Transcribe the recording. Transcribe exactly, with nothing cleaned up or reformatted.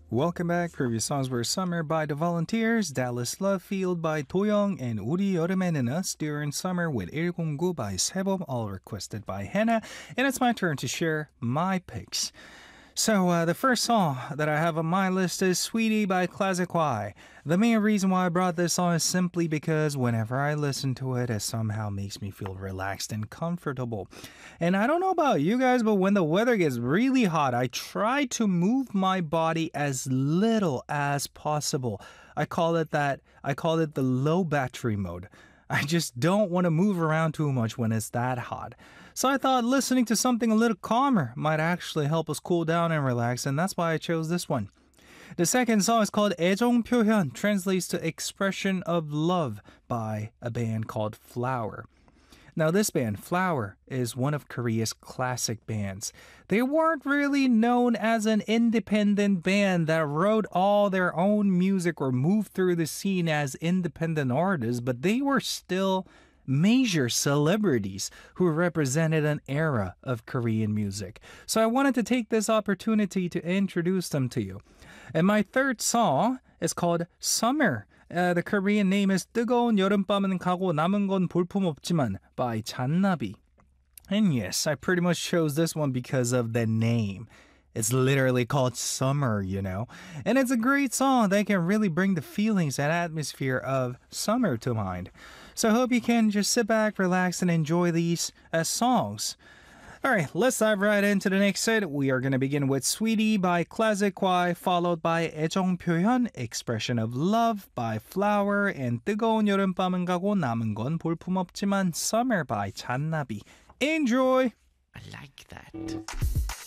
Welcome back. Previous songs were Summer by The Volunteers, Dallas Love Field by Toyoung, and 우리 여름에는 Us During Summer with one oh nine by Sebum, all requested by Hannah. And it's my turn to share my picks. So, uh, the first song that I have on my list is Sweetie by Classic Y. The main reason why I brought this song is simply because whenever I listen to it, it somehow makes me feel relaxed and comfortable. And I don't know about you guys, but when the weather gets really hot, I try to move my body as little as possible. I call it that, I call it the low battery mode. I just don't want to move around too much when it's that hot. So I thought listening to something a little calmer might actually help us cool down and relax, and that's why I chose this one. The second song is called 애정 표현, translates to Expression of Love by a band called Flower. Now this band, Flower, is one of Korea's classic bands. They weren't really known as an independent band that wrote all their own music or moved through the scene as independent artists, but they were still major celebrities who represented an era of Korean music. So I wanted to take this opportunity to introduce them to you. And my third song is called Summer. Uh, the Korean name is 뜨거운 여름밤은 가고 남은 건 볼품없지만 by 잔나비. And yes, I pretty much chose this one because of the name. It's literally called Summer, you know. And it's a great song that can really bring the feelings and atmosphere of summer to mind. So I hope you can just sit back, relax, and enjoy these as songs. Alright, let's dive right into the next set. We are going to begin with Sweetie by Classic Y, followed by 애정 표현, Expression of Love by Flower, and 뜨거운 여름밤은 가고 남은 건 볼품없지만 Summer by 잔나비. Enjoy! I like that.